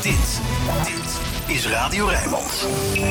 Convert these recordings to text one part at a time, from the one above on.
Dit is Radio Rijnmond.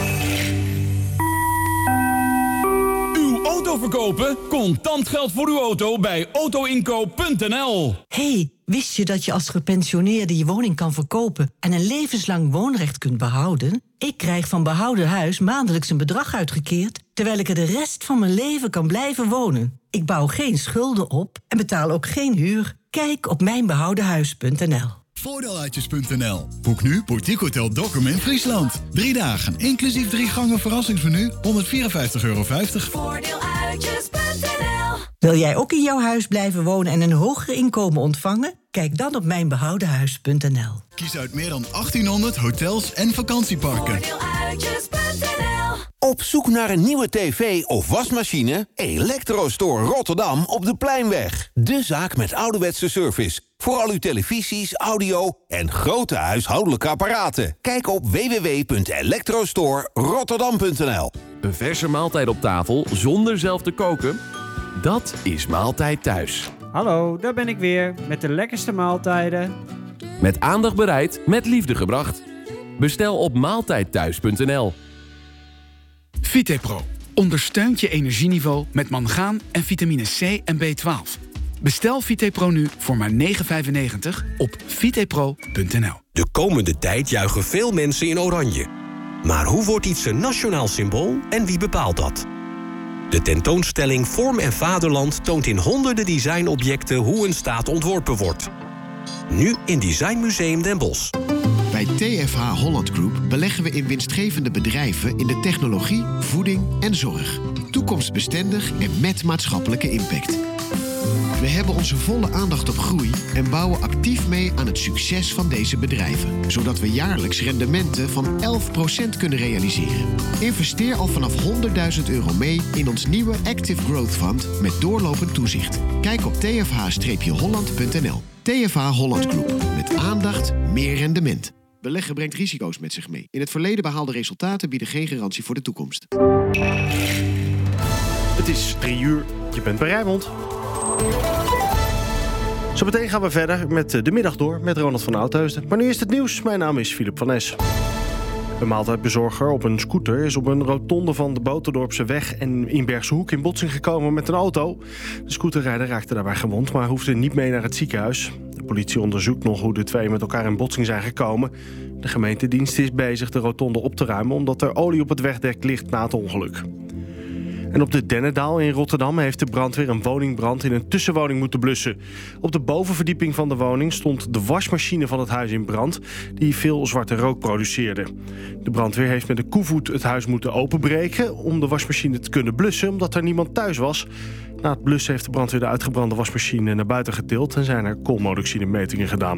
Uw auto verkopen? Contant geld voor uw auto bij autoinkoop.nl. Hey, wist je dat je als gepensioneerde je woning kan verkopen en een levenslang woonrecht kunt behouden? Ik krijg van behouden huis maandelijks een bedrag uitgekeerd, terwijl ik er de rest van mijn leven kan blijven wonen. Ik bouw geen schulden op en betaal ook geen huur. Kijk op mijnbehoudenhuis.nl. Voordeeluitjes.nl. Boek nu Boutique Hotel Dokkum in Friesland. 3 dagen, inclusief 3 gangen verrassingsmenu, €154,50. Voordeeluitjes.nl. Wil jij ook in jouw huis blijven wonen en een hoger inkomen ontvangen? Kijk dan op mijnbehoudenhuis.nl. Kies uit meer dan 1800 hotels en vakantieparken. Voordeeluitjes.nl. Op zoek naar een nieuwe tv of wasmachine? Electrostore Rotterdam op de Pleinweg. De zaak met ouderwetse service. Voor al uw televisies, audio en grote huishoudelijke apparaten. Kijk op www.electrostorerotterdam.nl. Een verse maaltijd op tafel zonder zelf te koken? Dat is Maaltijd Thuis. Hallo, daar ben ik weer met de lekkerste maaltijden. Met aandacht bereid, met liefde gebracht. Bestel op maaltijdthuis.nl. Vitepro ondersteunt je energieniveau met mangaan en vitamine C en B12. Bestel Vitepro nu voor maar €9,95 op vitepro.nl. De komende tijd juichen veel mensen in oranje. Maar hoe wordt iets een nationaal symbool en wie bepaalt dat? De tentoonstelling Vorm en Vaderland toont in honderden designobjecten hoe een staat ontworpen wordt. Nu in Design Museum Den Bosch. Bij TFH Holland Group beleggen we in winstgevende bedrijven in de technologie, voeding en zorg. Toekomstbestendig en met maatschappelijke impact. We hebben onze volle aandacht op groei en bouwen actief mee aan het succes van deze bedrijven. Zodat we jaarlijks rendementen van 11% kunnen realiseren. Investeer al vanaf €100.000 mee in ons nieuwe Active Growth Fund met doorlopend toezicht. Kijk op tfh-holland.nl. TFH Holland Group. Met aandacht, meer rendement. Beleggen brengt risico's met zich mee. In het verleden behaalde resultaten bieden geen garantie voor de toekomst. Het is 3 uur. Je bent bij Rijnmond. Zo meteen gaan we verder met de middag door met Ronald van Oudheusden. Maar nu is het nieuws. Mijn naam is Philip van Es. Een maaltijdbezorger op een scooter is op een rotonde van de Boterdorpse weg en in Bergse Hoek in botsing gekomen met een auto. De scooterrijder raakte daarbij gewond, maar hoefde niet mee naar het ziekenhuis. De politie onderzoekt nog hoe de twee met elkaar in botsing zijn gekomen. De gemeentedienst is bezig de rotonde op te ruimen omdat er olie op het wegdek ligt na het ongeluk. En op de Dennendaal in Rotterdam heeft de brandweer een woningbrand in een tussenwoning moeten blussen. Op de bovenverdieping van de woning stond de wasmachine van het huis in brand, die veel zwarte rook produceerde. De brandweer heeft met een koevoet het huis moeten openbreken om de wasmachine te kunnen blussen, omdat er niemand thuis was. Na het blussen heeft de brandweer de uitgebrande wasmachine naar buiten getild en zijn er koolmonoxidemetingen gedaan.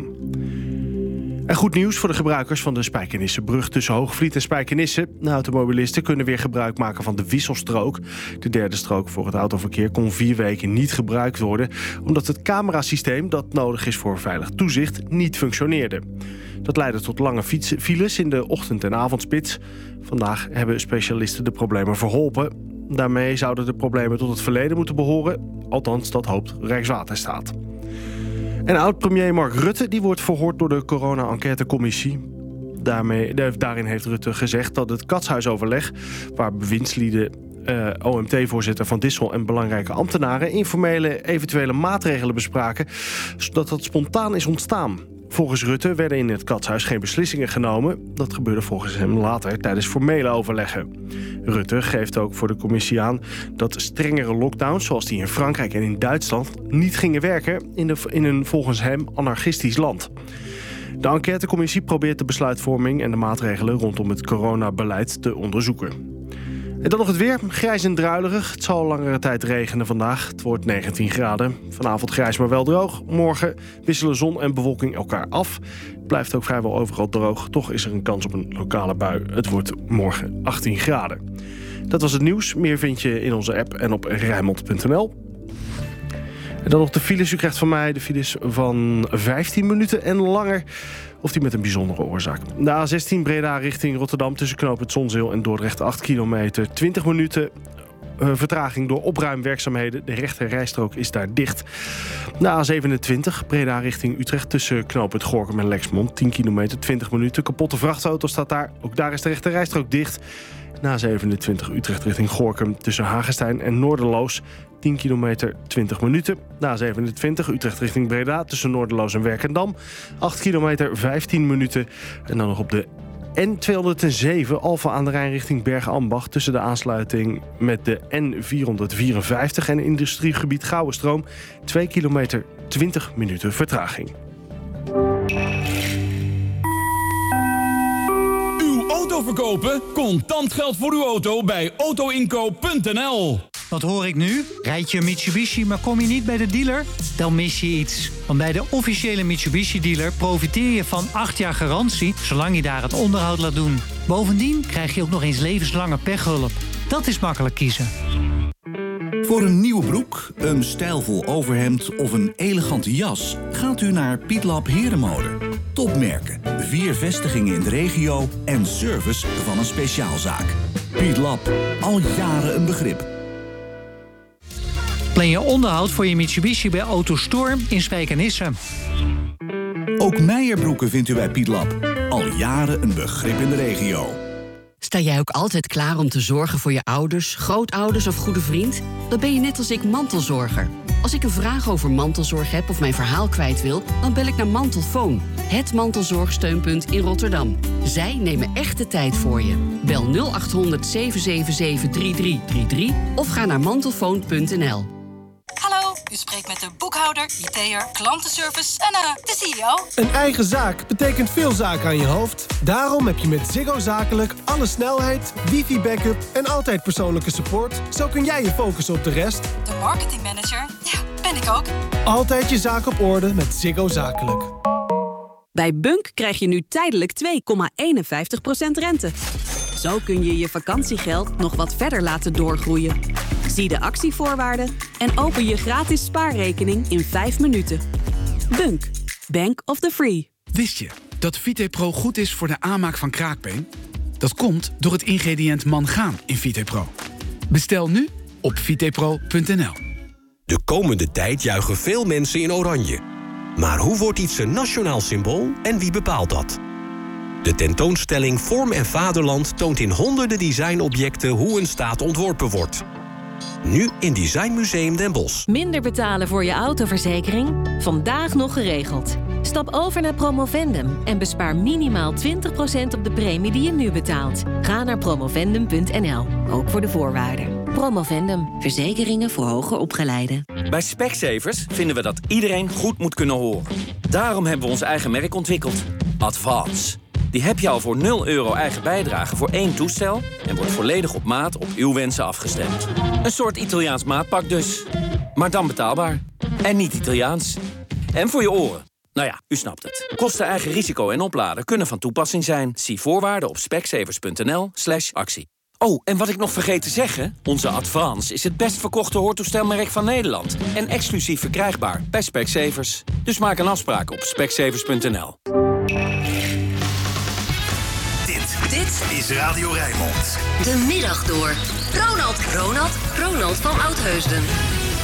En goed nieuws voor de gebruikers van de Spijkenissebrug tussen Hoogvliet en Spijkenisse. De automobilisten kunnen weer gebruik maken van de wisselstrook. De derde strook voor het autoverkeer kon 4 weken niet gebruikt worden, omdat het camerasysteem dat nodig is voor veilig toezicht niet functioneerde. Dat leidde tot lange files in de ochtend- en avondspits. Vandaag hebben specialisten de problemen verholpen. Daarmee zouden de problemen tot het verleden moeten behoren. Althans, dat hoopt Rijkswaterstaat. En oud-premier Mark Rutte die wordt verhoord door de corona-enquêtecommissie. Daarin heeft Rutte gezegd dat het katshuisoverleg, waar bewindslieden, OMT-voorzitter Van Dissel en belangrijke ambtenaren informele eventuele maatregelen bespraken, zodat dat spontaan is ontstaan. Volgens Rutte werden in het katshuis geen beslissingen genomen. Dat gebeurde volgens hem later tijdens formele overleggen. Rutte geeft ook voor de commissie aan dat strengere lockdowns, zoals die in Frankrijk en in Duitsland, niet gingen werken in een volgens hem anarchistisch land. De enquêtecommissie probeert de besluitvorming en de maatregelen rondom het coronabeleid te onderzoeken. En dan nog het weer. Grijs en druilerig. Het zal langere tijd regenen vandaag. Het wordt 19 graden. Vanavond grijs maar wel droog. Morgen wisselen zon en bewolking elkaar af. Het blijft ook vrijwel overal droog. Toch is er een kans op een lokale bui. Het wordt morgen 18 graden. Dat was het nieuws. Meer vind je in onze app en op Rijnmond.nl. En dan nog de files. U krijgt van mij de files van 15 minuten en langer. Of die met een bijzondere oorzaak. De A16 Breda richting Rotterdam tussen knooppunt Zonzeel en Dordrecht 8 kilometer. 20 minuten vertraging door opruimwerkzaamheden. De rechter rijstrook is daar dicht. De A27, Breda richting Utrecht tussen knooppunt Gorinchem en Lexmond. 10 kilometer, 20 minuten. Kapotte vrachtauto staat daar. Ook daar is de rechter rijstrook dicht. Na 27 Utrecht richting Gorinchem tussen Hagestein en Noorderloos. 10 kilometer, 20 minuten. Na 27 Utrecht richting Breda tussen Noorderloos en Werkendam. 8 kilometer, 15 minuten. En dan nog op de N207 Alphen aan de Rijn richting Bergambacht... tussen de aansluiting met de N454 en industriegebied Gouwenstroom. 2 kilometer, 20 minuten vertraging. Auto verkopen? Contant geld voor uw auto bij autoinkoop.nl. Wat hoor ik nu? Rijd je een Mitsubishi, maar kom je niet bij de dealer? Dan mis je iets. Want bij de officiële Mitsubishi-dealer profiteer je van 8 jaar garantie... zolang je daar het onderhoud laat doen. Bovendien krijg je ook nog eens levenslange pechhulp. Dat is makkelijk kiezen. Voor een nieuwe broek, een stijlvol overhemd of een elegante jas... gaat u naar Pietlab Herenmode. Topmerken, 4 vestigingen in de regio en service van een speciaalzaak. Pietlab, al jaren een begrip. Plan je onderhoud voor je Mitsubishi bij AutoStore in Spijkenisse. Ook Meijerbroeken vindt u bij Pietlab. Al jaren een begrip in de regio. Sta jij ook altijd klaar om te zorgen voor je ouders, grootouders of goede vriend? Dan ben je net als ik mantelzorger. Als ik een vraag over mantelzorg heb of mijn verhaal kwijt wil... dan bel ik naar Mantelfoon, het mantelzorgsteunpunt in Rotterdam. Zij nemen echt de tijd voor je. Bel 0800 777 3333 of ga naar mantelfoon.nl. Hallo, u spreekt met de boekhouder, IT'er, klantenservice en de CEO. Een eigen zaak betekent veel zaken aan je hoofd. Daarom heb je met Ziggo Zakelijk alle snelheid, wifi-backup en altijd persoonlijke support. Zo kun jij je focussen op de rest. De marketingmanager, ja, ben ik ook. Altijd je zaak op orde met Ziggo Zakelijk. Bij Bunk krijg je nu tijdelijk 2,51% rente. Zo kun je je vakantiegeld nog wat verder laten doorgroeien. Zie de actievoorwaarden en open je gratis spaarrekening in 5 minuten. Bunk, Bank of the Free. Wist je dat VitePro goed is voor de aanmaak van kraakbeen? Dat komt door het ingrediënt mangaan in VitePro. Bestel nu op vitepro.nl. De komende tijd juichen veel mensen in oranje. Maar hoe wordt iets een nationaal symbool en wie bepaalt dat? De tentoonstelling Vorm en Vaderland toont in honderden designobjecten hoe een staat ontworpen wordt. Nu in Designmuseum Den Bosch. Minder betalen voor je autoverzekering? Vandaag nog geregeld. Stap over naar Promovendum en bespaar minimaal 20% op de premie die je nu betaalt. Ga naar promovendum.nl, ook voor de voorwaarden. Promovendum, verzekeringen voor hoger opgeleiden. Bij Specsavers vinden we dat iedereen goed moet kunnen horen. Daarom hebben we ons eigen merk ontwikkeld. Advance. Die heb je al voor €0 eigen bijdrage voor 1 toestel... en wordt volledig op maat op uw wensen afgestemd. Een soort Italiaans maatpak dus. Maar dan betaalbaar. En niet Italiaans. En voor je oren. Nou ja, u snapt het. Kosten, eigen risico en opladen kunnen van toepassing zijn. Zie voorwaarden op specsavers.nl/actie. Oh, en wat ik nog vergeet te zeggen... onze Advance is het best verkochte hoortoestelmerk van Nederland. En exclusief verkrijgbaar bij Specsavers. Dus maak een afspraak op specsavers.nl. Dit is Radio Rijnmond. De middag door. Ronald van Oudheusden.